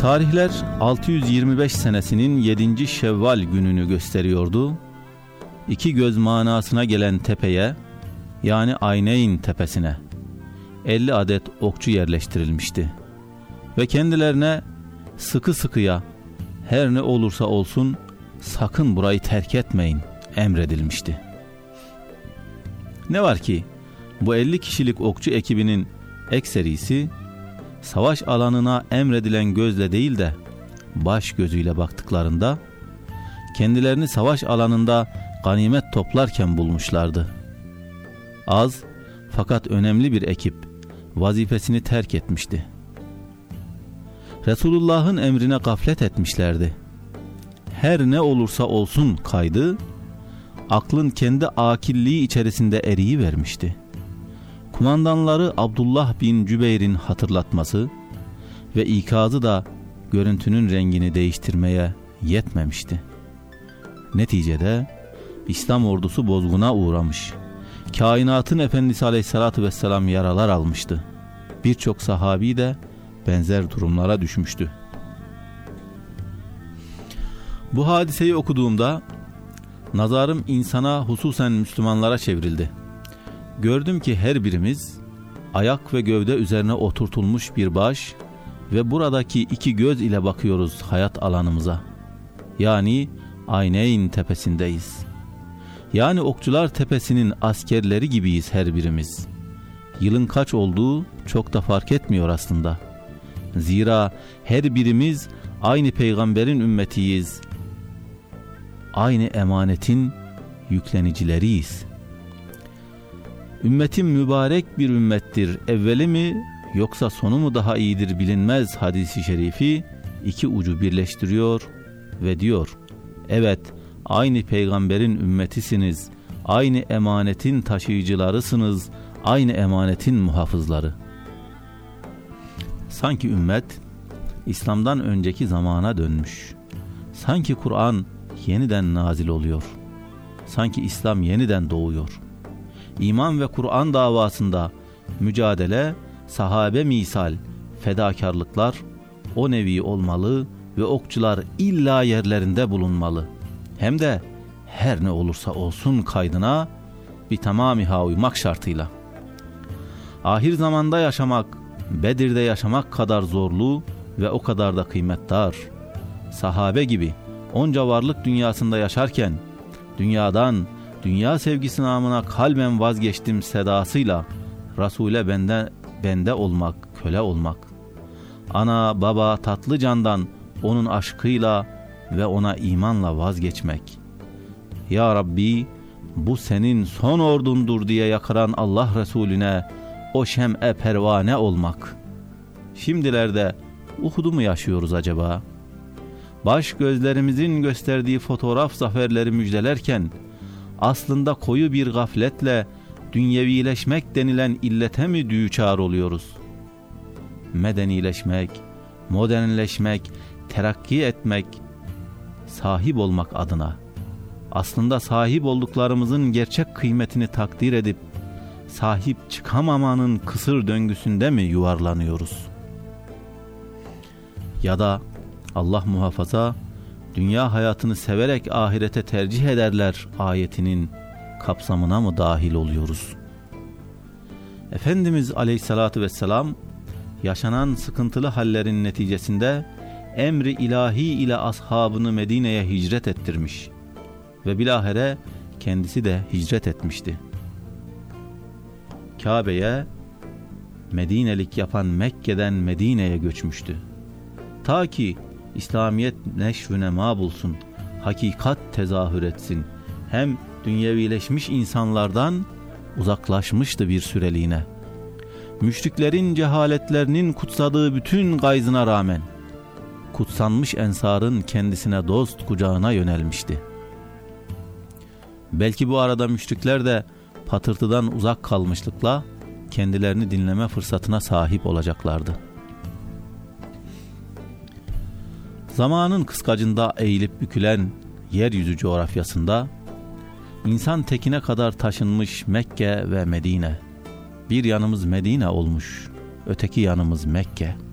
Tarihler 625 senesinin 7. Şevval gününü gösteriyordu. İki göz manasına gelen tepeye, yani Ayneyn tepesine 50 adet okçu yerleştirilmişti. Ve kendilerine sıkı sıkıya her ne olursa olsun sakın burayı terk etmeyin emredilmişti. Ne var ki bu 50 kişilik okçu ekibinin ekserisi savaş alanına emredilen gözle değil de baş gözüyle baktıklarında kendilerini savaş alanında ganimet toplarken bulmuşlardı. Az fakat önemli bir ekip vazifesini terk etmişti. Resulullah'ın emrine gaflet etmişlerdi. Her ne olursa olsun kaydı, aklın kendi akilliği içerisinde eriyivermişti. Kumandanları Abdullah bin Cübeyr'in hatırlatması ve ikazı da görüntünün rengini değiştirmeye yetmemişti. Neticede İslam ordusu bozguna uğramış. Kainatın Efendisi Aleyhisselatü Vesselam yaralar almıştı. Birçok sahabi de benzer durumlara düşmüştü. Bu hadiseyi okuduğumda nazarım insana, hususen Müslümanlara çevrildi. Gördüm ki her birimiz ayak ve gövde üzerine oturtulmuş bir baş ve buradaki iki göz ile bakıyoruz hayat alanımıza. Yani Ayneyn tepesindeyiz. Yani Okçular Tepesi'nin askerleri gibiyiz her birimiz. Yılın kaç olduğu çok da fark etmiyor aslında. Zira her birimiz aynı peygamberin ümmetiyiz. Aynı emanetin yüklenicileriyiz. Ümmetim mübarek bir ümmettir. Evveli mi yoksa sonu mu daha iyidir bilinmez hadisi şerifi iki ucu birleştiriyor ve diyor: evet, aynı peygamberin ümmetisiniz, aynı emanetin taşıyıcılarısınız, aynı emanetin muhafızları. Sanki ümmet İslam'dan önceki zamana dönmüş. Sanki Kur'an yeniden nazil oluyor. Sanki İslam yeniden doğuyor. İman ve Kur'an davasında mücadele, sahabe misal fedakarlıklar o nevi olmalı ve okçular illa yerlerinde bulunmalı. Hem de her ne olursa olsun kaydına bir tamamiha uymak şartıyla. Ahir zamanda yaşamak, Bedir'de yaşamak kadar zorlu ve o kadar da kıymetdar. Sahabe gibi onca varlık dünyasında yaşarken dünyadan, dünya sevgisi namına kalben vazgeçtim sedasıyla Resul'e bende olmak, köle olmak. Ana, baba, tatlı candan onun aşkıyla ve ona imanla vazgeçmek. Ya Rabbi, bu senin son ordundur diye yakaran Allah Resulüne o şem'e pervane olmak. Şimdilerde Uhud'u mu yaşıyoruz acaba? Baş gözlerimizin gösterdiği fotoğraf zaferleri müjdelerken aslında koyu bir gafletle dünyevileşmek denilen illete mi düçar oluyoruz? Medenileşmek, modernleşmek, terakki etmek, sahip olmak adına aslında sahip olduklarımızın gerçek kıymetini takdir edip sahip çıkamamanın kısır döngüsünde mi yuvarlanıyoruz? Ya da Allah muhafaza, dünya hayatını severek ahirete tercih ederler ayetinin kapsamına mı dahil oluyoruz? Efendimiz Aleyhisselatü Vesselam yaşanan sıkıntılı hallerin neticesinde emri ilahi ile ashabını Medine'ye hicret ettirmiş ve bilahare kendisi de hicret etmişti. Kabe'ye Medinelik yapan Mekke'den Medine'ye göçmüştü. Ta ki İslamiyet neşvüne ma bulsun, hakikat tezahür etsin. Hem dünyevileşmiş insanlardan uzaklaşmıştı bir süreliğine. Müşriklerin cehaletlerinin kutsadığı bütün gayzına rağmen kutsanmış ensarın kendisine dost kucağına yönelmişti. Belki bu arada müşrikler de patırtıdan uzak kalmışlıkla kendilerini dinleme fırsatına sahip olacaklardı. Zamanın kıskacında eğilip bükülen yeryüzü coğrafyasında insan tekine kadar taşınmış Mekke ve Medine. Bir yanımız Medine olmuş, öteki yanımız Mekke.